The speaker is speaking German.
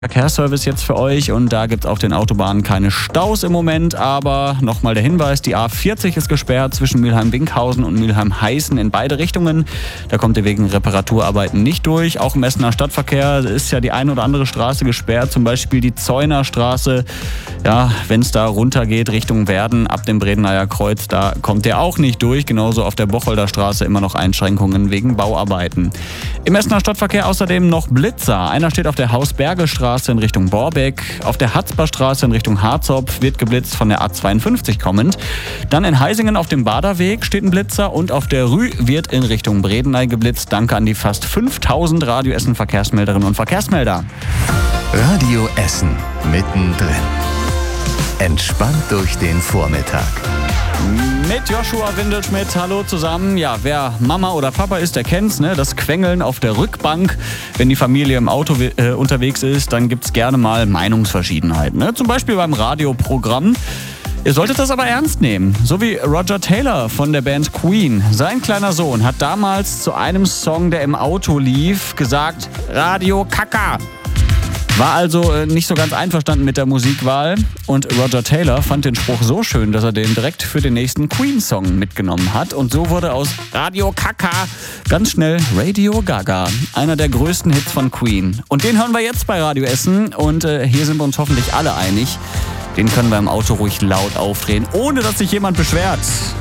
Verkehrsservice jetzt für euch und da gibt es auf den Autobahnen keine Staus im Moment, aber nochmal der Hinweis, die A40 ist gesperrt zwischen Mülheim-Winkhausen und Mülheim-Heißen in beide Richtungen. Da kommt ihr wegen Reparaturarbeiten nicht durch. Auch im Essener Stadtverkehr ist ja die eine oder andere Straße gesperrt, zum Beispiel die Zeuner Straße. Ja, wenn es da runter geht Richtung Werden ab dem Bredeneier Kreuz, da kommt ihr auch nicht durch. Genauso auf der Bocholder Straße immer noch Einschränkungen wegen Bauarbeiten. Im Essener Stadtverkehr außerdem noch Blitzer. Einer steht auf der Hausberge-Straße in Richtung Borbeck. Auf der Hatzbarstraße in Richtung Harzopf wird geblitzt von der A52 kommend. Dann in Heisingen auf dem Baderweg steht ein Blitzer und auf der Rü wird in Richtung Bredeney geblitzt. Danke an die fast 5000 Radio Essen Verkehrsmelderinnen und Verkehrsmelder. Radio Essen mittendrin. Entspannt durch den Vormittag. Mit Joshua Windelschmidt, hallo zusammen. Ja, wer Mama oder Papa ist, der kennt's, ne? Das Quengeln auf der Rückbank. Wenn die Familie im Auto unterwegs ist, dann gibt's gerne mal Meinungsverschiedenheiten, ne? Zum Beispiel beim Radioprogramm. Ihr solltet das aber ernst nehmen. So wie Roger Taylor von der Band Queen. Sein kleiner Sohn hat damals zu einem Song, der im Auto lief, gesagt, Radio Kaka. War also nicht so ganz einverstanden mit der Musikwahl und Roger Taylor fand den Spruch so schön, dass er den direkt für den nächsten Queen-Song mitgenommen hat. Und so wurde aus Radio Kaka ganz schnell Radio Gaga, einer der größten Hits von Queen. Und den hören wir jetzt bei Radio Essen und hier sind wir uns hoffentlich alle einig. Den können wir im Auto ruhig laut aufdrehen, ohne dass sich jemand beschwert.